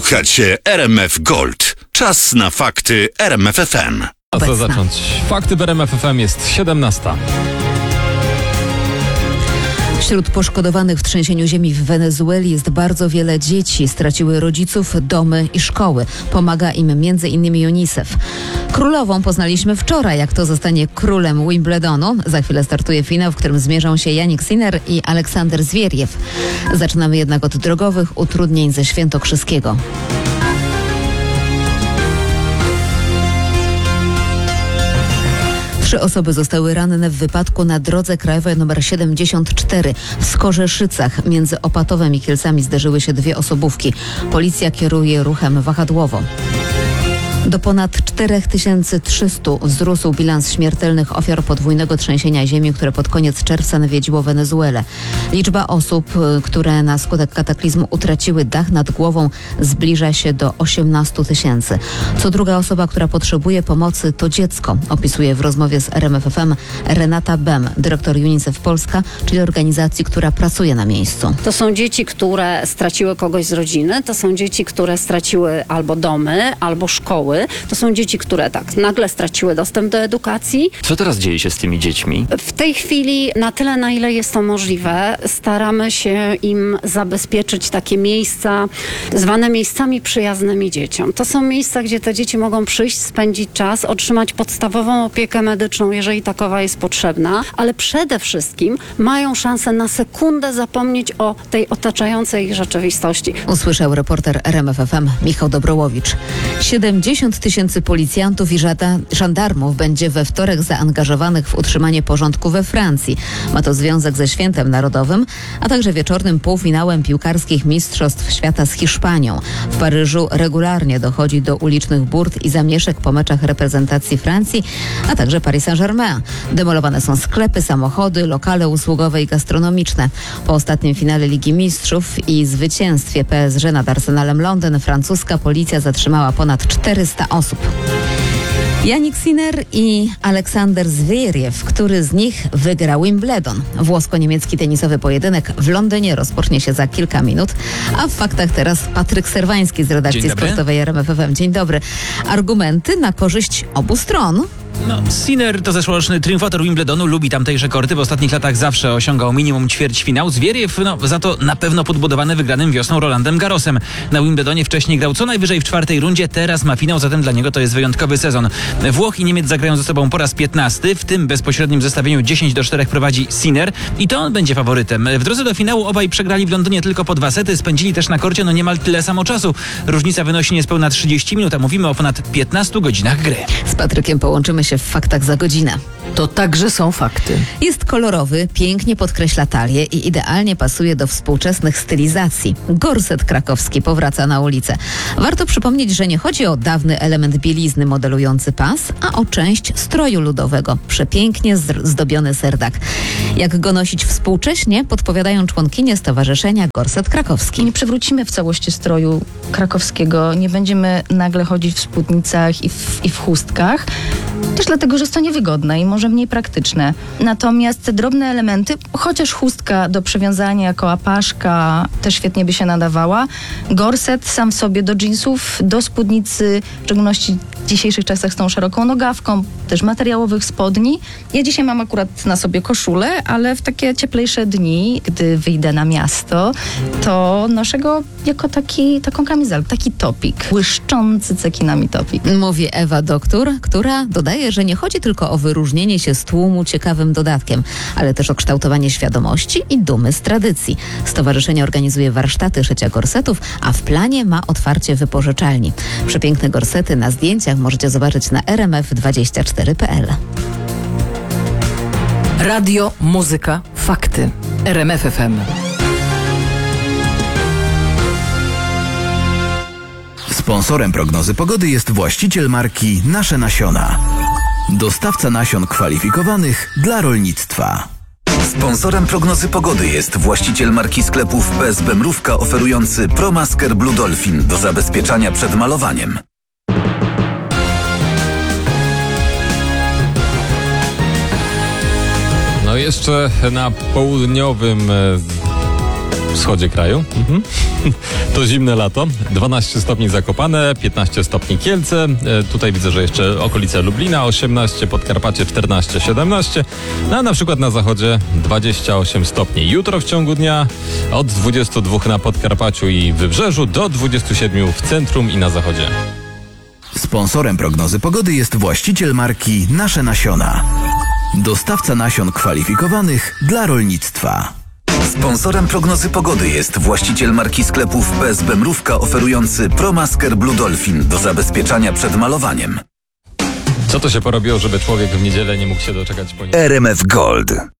Słuchacie RMF Gold. Czas na fakty RMF FM. A co zacząć? Fakty w RMF FM jest 17. Wśród poszkodowanych w trzęsieniu ziemi w Wenezueli jest bardzo wiele dzieci. Straciły rodziców, domy i szkoły. Pomaga im m.in. UNICEF. Królową poznaliśmy wczoraj, jak to zostanie królem Wimbledonu. Za chwilę startuje finał, w którym zmierzą się Jannik Sinner i Aleksander Zwieriew. Zaczynamy jednak od drogowych utrudnień ze Świętokrzyskiego. Trzy osoby zostały ranne w wypadku na drodze krajowej nr 74. W Skorzeszycach między Opatowem i Kielcami zderzyły się dwie osobówki. Policja kieruje ruchem wahadłowo. Do ponad 4300 wzrósł bilans śmiertelnych ofiar podwójnego trzęsienia ziemi, które pod koniec czerwca nawiedziło Wenezuelę. Liczba osób, które na skutek kataklizmu utraciły dach nad głową, zbliża się do 18 000. Co druga osoba, która potrzebuje pomocy, to dziecko, opisuje w rozmowie z RMF FM Renata Bem, dyrektor UNICEF Polska, czyli organizacji, która pracuje na miejscu. To są dzieci, które straciły kogoś z rodziny, to są dzieci, które straciły albo domy, albo szkoły. To są dzieci, które nagle straciły dostęp do edukacji. Co teraz dzieje się z tymi dziećmi? W tej chwili, na tyle, na ile jest to możliwe, staramy się im zabezpieczyć takie miejsca, zwane miejscami przyjaznymi dzieciom. To są miejsca, gdzie te dzieci mogą przyjść, spędzić czas, otrzymać podstawową opiekę medyczną, jeżeli takowa jest potrzebna, ale przede wszystkim mają szansę na sekundę zapomnieć o tej otaczającej ich rzeczywistości. Usłyszał reporter RMF FM Michał Dobrołowicz. 70 000 policjantów i żandarmów będzie we wtorek zaangażowanych w utrzymanie porządku we Francji. Ma to związek ze Świętem Narodowym, a także wieczornym półfinałem piłkarskich Mistrzostw Świata z Hiszpanią. W Paryżu regularnie dochodzi do ulicznych burt i zamieszek po meczach reprezentacji Francji, a także Paris Saint-Germain. Demolowane są sklepy, samochody, lokale usługowe i gastronomiczne. Po ostatnim finale Ligi Mistrzów i zwycięstwie PSG nad Arsenalem Londyn francuska policja zatrzymała ponad 400 osób. Jannik Sinner i Aleksander Zwieriew, który z nich wygra Wimbledon. Włosko-niemiecki tenisowy pojedynek w Londynie rozpocznie się za kilka minut. A w faktach teraz Patryk Serwański z redakcji sportowej RMF FM. Dzień dobry. Argumenty na korzyść obu stron. Sinner to zeszłoroczny triumfator Wimbledonu, lubi tamtejsze korty, w ostatnich latach zawsze osiągał minimum ćwierćfinał. Zwieriew, za to na pewno podbudowany wygranym wiosną Rolandem Garrosem. Na Wimbledonie wcześniej grał co najwyżej w czwartej rundzie, teraz ma finał, zatem dla niego to jest wyjątkowy sezon. Włoch i Niemiec zagrają ze sobą po raz 15, w tym bezpośrednim zestawieniu 10-4 prowadzi Sinner i to on będzie faworytem. W drodze do finału obaj przegrali w Londynie tylko po 2 sety, spędzili też na korcie niemal tyle samo czasu. Różnica wynosi niespełna 30 minut, a mówimy o ponad 15 godzinach gry. Z Patrykiem połączymy się w faktach za godzinę. To także są fakty. Jest kolorowy, pięknie podkreśla talię i idealnie pasuje do współczesnych stylizacji. Gorset krakowski powraca na ulicę. Warto przypomnieć, że nie chodzi o dawny element bielizny modelujący pas, a o część stroju ludowego. Przepięknie zdobiony serdak. Jak go nosić współcześnie, podpowiadają członkinie Stowarzyszenia Gorset Krakowski. Nie przywrócimy w całości stroju krakowskiego, nie będziemy nagle chodzić w spódnicach i w chustkach, też dlatego, że jest to niewygodne i może mniej praktyczne. Natomiast te drobne elementy, chociaż chustka do przywiązania jako apaszka też świetnie by się nadawała, gorset sam w sobie do dżinsów, do spódnicy, w szczególności w dzisiejszych czasach z tą szeroką nogawką, też materiałowych spodni. Ja dzisiaj mam akurat na sobie koszulę, ale w takie cieplejsze dni, gdy wyjdę na miasto, to noszę go jako taką kamizelkę, taki topik, błyszczący cekinami topik. Mówi Ewa Doktor, która dodaje, że nie chodzi tylko o wyróżnienie się z tłumu ciekawym dodatkiem, ale też o kształtowanie świadomości i dumy z tradycji. Stowarzyszenie organizuje warsztaty szycia gorsetów, a w planie ma otwarcie wypożyczalni. Przepiękne gorsety na zdjęciach możecie zobaczyć na rmf24.pl. Radio, muzyka, fakty. RMF FM. Sponsorem prognozy pogody jest właściciel marki Nasze Nasiona. Dostawca nasion kwalifikowanych dla rolnictwa. Sponsorem prognozy pogody jest właściciel marki sklepów BSB Mrówka oferujący ProMasker Blue Dolphin do zabezpieczania przed malowaniem. Jeszcze na południowym wschodzie kraju. To zimne lato. 12 stopni Zakopane, 15 stopni Kielce. Tutaj widzę, że jeszcze okolice Lublina, 18, Podkarpacie 14, 17. No a na przykład na zachodzie 28 stopni. Jutro w ciągu dnia od 22 na Podkarpaciu i Wybrzeżu do 27 w centrum i na zachodzie. Sponsorem prognozy pogody jest właściciel marki Nasze Nasiona. Dostawca nasion kwalifikowanych dla rolnictwa. Sponsorem prognozy pogody jest właściciel marki sklepów BSB Mrówka oferujący ProMasker Blue Dolphin do zabezpieczania przed malowaniem. Co to się porobiło, żeby człowiek w niedzielę nie mógł się doczekać po nim? RMF Gold.